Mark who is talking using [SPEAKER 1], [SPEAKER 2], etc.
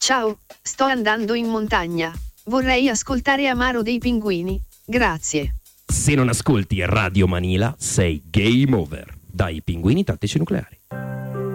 [SPEAKER 1] Ciao, sto andando in montagna. Vorrei ascoltare Amaro dei Pinguini. Grazie.
[SPEAKER 2] Se non ascolti Radio Manila, sei game over. Dai Pinguini Tattici Nucleari.